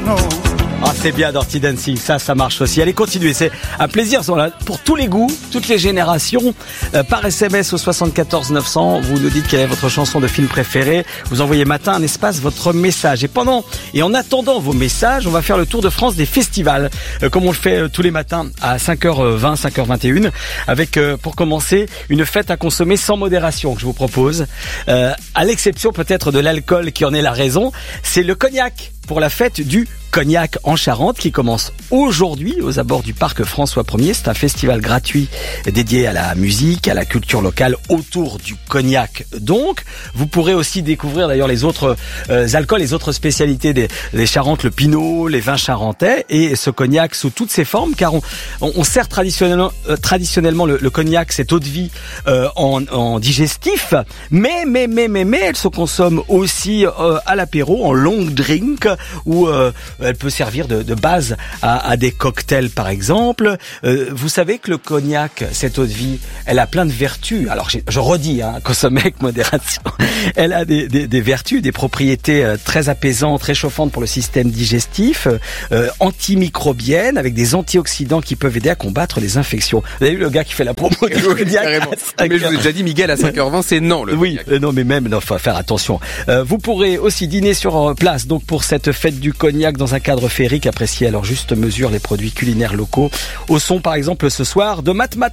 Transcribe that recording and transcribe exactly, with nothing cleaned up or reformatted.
Ah, c'est bien Dirty Dancing, ça, ça marche aussi. Allez, continuez, c'est un plaisir. Pour tous les goûts, toutes les générations, euh, par S M S au soixante-quatorze neuf cents, vous nous dites quelle est votre chanson de film préférée. Vous envoyez matin un espace votre message. Et pendant et en attendant vos messages, on va faire le tour de France des festivals, euh, comme on le fait euh, tous les matins à cinq heures vingt, cinq heures vingt et une, avec euh, pour commencer une fête à consommer sans modération que je vous propose. Euh, à l'exception peut-être de l'alcool qui en est la raison, c'est le cognac pour la fête du Cognac en Charente qui commence aujourd'hui aux abords du parc François Ier. C'est un festival gratuit dédié à la musique, à la culture locale autour du cognac. Donc, vous pourrez aussi découvrir d'ailleurs les autres euh, alcools, les autres spécialités des, des Charentes, le pinot, les vins charentais et ce cognac sous toutes ses formes, car on, on, on sert traditionnellement, euh, traditionnellement le, le cognac, cette eau de vie euh, en, en digestif, mais mais mais mais mais elle se consomme aussi euh, à l'apéro en long drink ou euh, elle peut servir de, de base à, à des cocktails par exemple. Euh, vous savez que le cognac, cette eau de vie, elle a plein de vertus. Alors je redis, hein, consommer avec modération. Elle a des, des, des vertus, des propriétés euh, très apaisantes, réchauffantes pour le système digestif, euh, antimicrobiennes, avec des antioxydants qui peuvent aider à combattre les infections. Vous avez vu le gars qui fait la promo du cognac? Mais je vous ai déjà dit, Miguel, à cinq heures vingt, c'est non. Le oui, euh, non mais même, non, faut faire attention. Euh, vous pourrez aussi dîner sur place donc pour cette fête du cognac dans un cadre féerique, apprécier à leur juste mesure les produits culinaires locaux. Au son par exemple ce soir de Mat Mat.